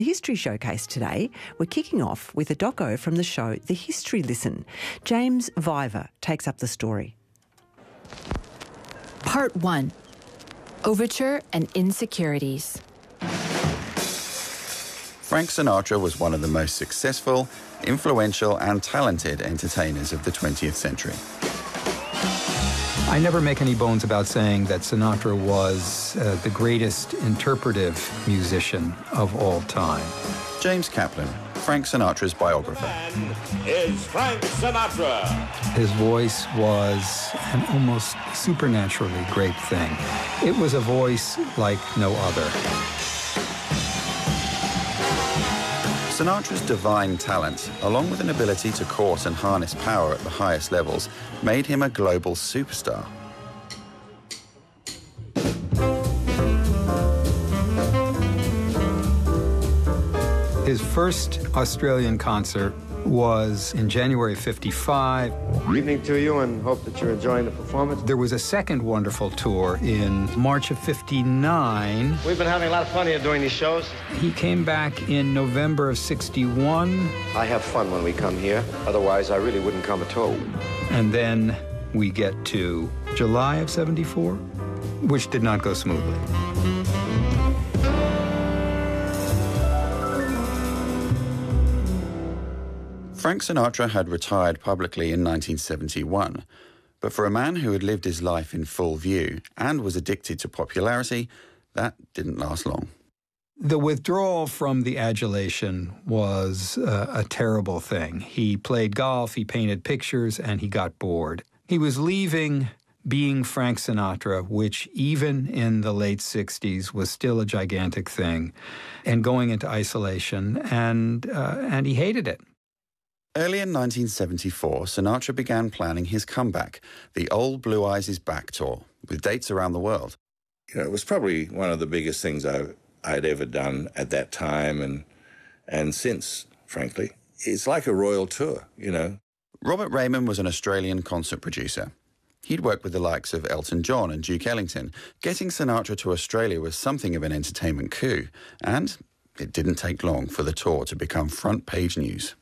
History Showcase today, we're kicking off with a doco from the show The History Lesson. James Viver takes up the story. Part 1. Overture and Insecurities. Frank Sinatra was one of the most successful, influential and talented entertainers of the 20th century. I never make any bones about saying that Sinatra was the greatest interpretive musician of all time. James Kaplan, Frank Sinatra's biographer. Is Frank Sinatra. His voice was an almost supernaturally great thing. It was a voice like no other. Sinatra's divine talent, along with an ability to court and harness power at the highest levels, made him a global superstar. His first Australian concert was in January of '55. Good evening to you, and hope that you're enjoying the performance. There was a second wonderful tour in March of '59. We've been having a lot of fun here doing these shows. He came back in November of '61. I have fun when we come here. Otherwise, I really wouldn't come at all. And then we get to July of '74, which did not go smoothly. Frank Sinatra had retired publicly in 1971, but for a man who had lived his life in full view and was addicted to popularity, that didn't last long. The withdrawal from the adulation was a terrible thing. He played golf, he painted pictures, and he got bored. He was leaving being Frank Sinatra, which even in the late 60s was still a gigantic thing, and going into isolation, and he hated it. Early in 1974, Sinatra began planning his comeback, the Old Blue Eyes Is Back tour, with dates around the world. You know, it was probably one of the biggest things I'd ever done at that time and since, frankly. It's like a royal tour, you know. Robert Raymond was an Australian concert producer. He'd worked with the likes of Elton John and Duke Ellington. Getting Sinatra to Australia was something of an entertainment coup, and it didn't take long for the tour to become front-page news.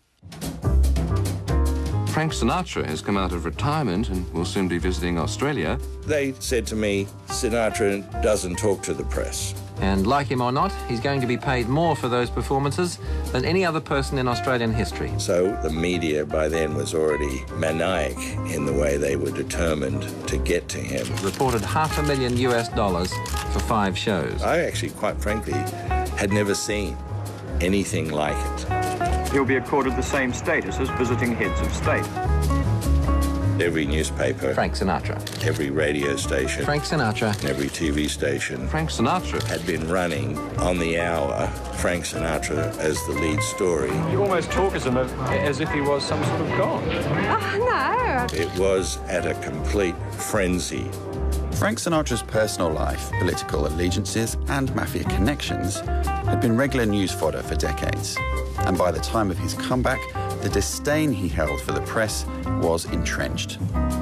Frank Sinatra has come out of retirement and will soon be visiting Australia. They said to me, Sinatra doesn't talk to the press. And like him or not, he's going to be paid more for those performances than any other person in Australian history. So the media by then was already maniac in the way they were determined to get to him. Reported $500,000 for 5 shows. I actually, quite frankly, had never seen anything like it. He'll be accorded the same status as visiting heads of state. Every newspaper. Frank Sinatra. Every radio station. Frank Sinatra. Every TV station. Frank Sinatra had been running on the hour Frank Sinatra as the lead story. You almost talk as if he was some sort of god. Oh, no. It was at a complete frenzy. Frank Sinatra's personal life, political allegiances and mafia connections had been regular news fodder for decades. And by the time of his comeback, the disdain he held for the press was entrenched.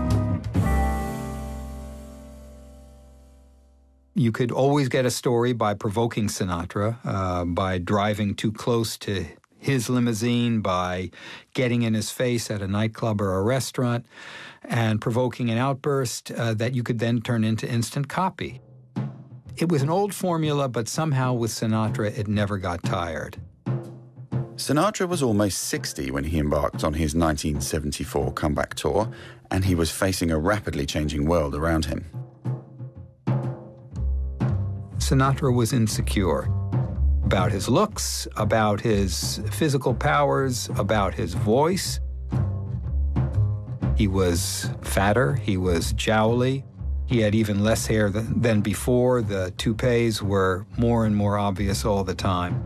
You could always get a story by provoking Sinatra, by driving too close to his limousine, by getting in his face at a nightclub or a restaurant, and provoking an outburst that you could then turn into instant copy. It was an old formula, but somehow with Sinatra, it never got tired. Sinatra was almost 60 when he embarked on his 1974 comeback tour, and he was facing a rapidly changing world around him. Sinatra was insecure about his looks, about his physical powers, about his voice. He was fatter, he was jowly. He had even less hair than before. The toupees were more and more obvious all the time.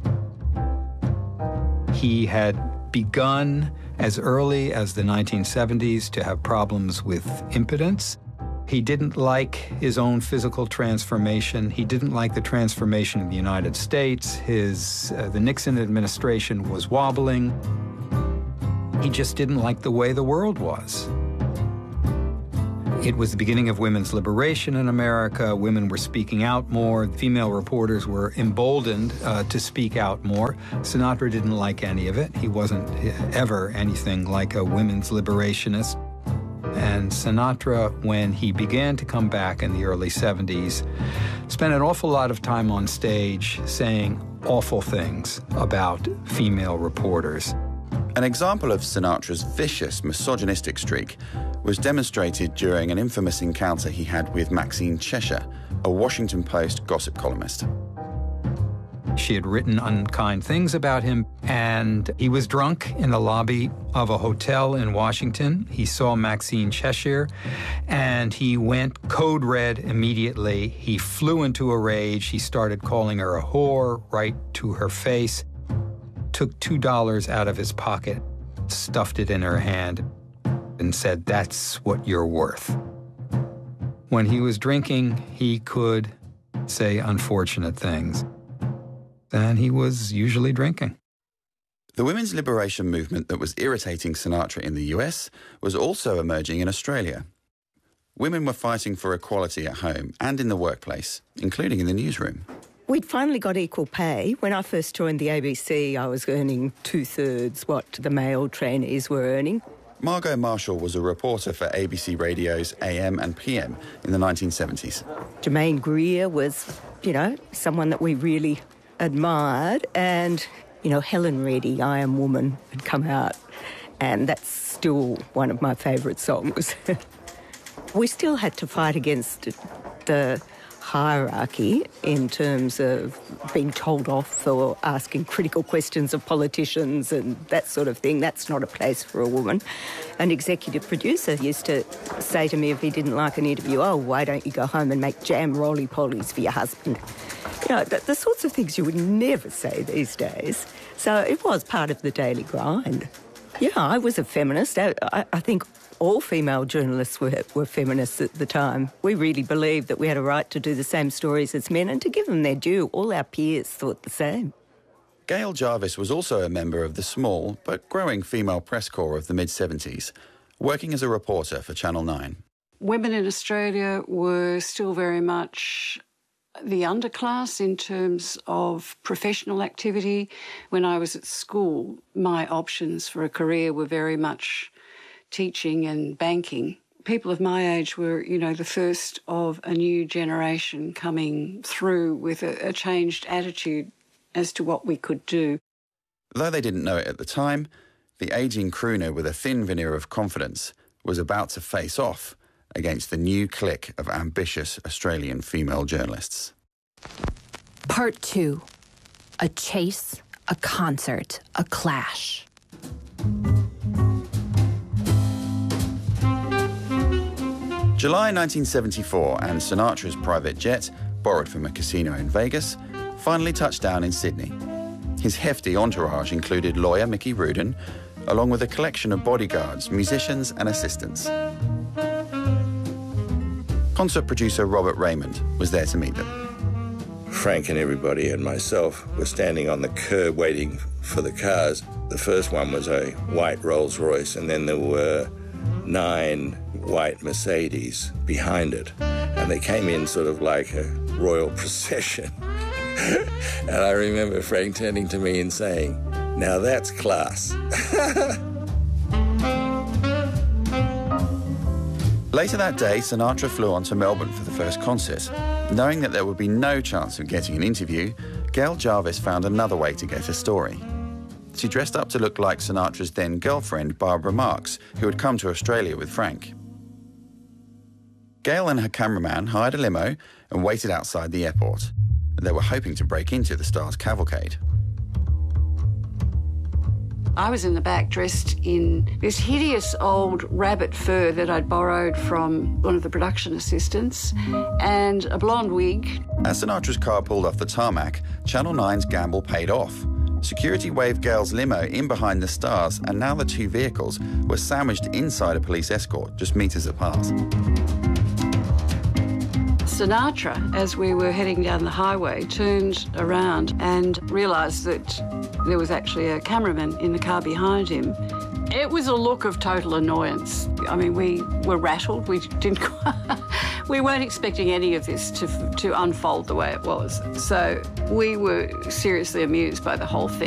He had begun as early as the 1970s to have problems with impotence. He didn't like his own physical transformation. He didn't like the transformation in the United States. The Nixon administration was wobbling. He just didn't like the way the world was. It was the beginning of women's liberation in America. Women were speaking out more. Female reporters were emboldened to speak out more. Sinatra didn't like any of it. He wasn't ever anything like a women's liberationist. And Sinatra, when he began to come back in the early 70s, spent an awful lot of time on stage saying awful things about female reporters. An example of Sinatra's vicious, misogynistic streak was demonstrated during an infamous encounter he had with Maxine Cheshire, a Washington Post gossip columnist. She had written unkind things about him, and he was drunk in the lobby of a hotel in Washington. He saw Maxine Cheshire, and he went code red immediately. He flew into a rage. He started calling her a whore right to her face, took $2 out of his pocket, stuffed it in her hand, and said, "That's what you're worth." When he was drinking, he could say unfortunate things. And he was usually drinking. The women's liberation movement that was irritating Sinatra in the US was also emerging in Australia. Women were fighting for equality at home and in the workplace, including in the newsroom. We'd finally got equal pay. When I first joined the ABC, I was earning 2/3 what the male trainees were earning. Margot Marshall was a reporter for ABC Radio's AM and PM in the 1970s. Germaine Greer was, someone that we really admired, and Helen Reddy, I Am Woman, had come out, and that's still one of my favourite songs. We still had to fight against the hierarchy in terms of being told off for asking critical questions of politicians and that sort of thing. That's not a place for a woman. An executive producer used to say to me if he didn't like an interview, "Oh, why don't you go home and make jam roly-polies for your husband?" The sorts of things you would never say these days. So it was part of the daily grind. Yeah, I was a feminist. I think all female journalists were feminists at the time. We really believed that we had a right to do the same stories as men, and to give them their due, all our peers thought the same. Gail Jarvis was also a member of the small but growing female press corps of the mid-70s, working as a reporter for Channel 9. Women in Australia were still very much the underclass in terms of professional activity. When I was at school, my options for a career were very much teaching and banking. People of my age were, the first of a new generation coming through with a changed attitude as to what we could do. Though they didn't know it at the time, the ageing crooner with a thin veneer of confidence was about to face off against the new clique of ambitious Australian female journalists. Part 2. A chase, a concert, a clash. July 1974, and Sinatra's private jet, borrowed from a casino in Vegas, finally touched down in Sydney. His hefty entourage included lawyer Mickey Rudin, along with a collection of bodyguards, musicians and assistants. Concert producer Robert Raymond was there to meet them. Frank and everybody and myself were standing on the curb waiting for the cars. The first one was a white Rolls Royce, and then there were 9 white Mercedes behind it. And they came in sort of like a royal procession. And I remember Frank turning to me and saying, "Now that's class." Later that day, Sinatra flew on to Melbourne for the first concert. Knowing that there would be no chance of getting an interview, Gail Jarvis found another way to get a story. She dressed up to look like Sinatra's then-girlfriend, Barbara Marx, who had come to Australia with Frank. Gail and her cameraman hired a limo and waited outside the airport. They were hoping to break into the star's cavalcade. I was in the back dressed in this hideous old rabbit fur that I'd borrowed from one of the production assistants and a blonde wig. As Sinatra's car pulled off the tarmac, Channel 9's gamble paid off. Security waved Gail's limo in behind the stars, and now the two vehicles were sandwiched inside a police escort just metres apart. Sinatra, as we were heading down the highway, turned around and realised that there was actually a cameraman in the car behind him. It was a look of total annoyance. I mean, we were rattled. We didn't. We weren't expecting any of this to unfold the way it was. So we were seriously amused by the whole thing.